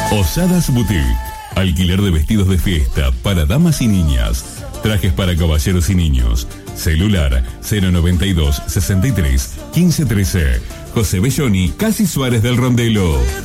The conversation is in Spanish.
Osadas Boutique. Alquiler de vestidos de fiesta para damas y niñas. Trajes para caballeros y niños. Celular 092 63 15 13. José Belloni, Casi Suárez del Rondelo.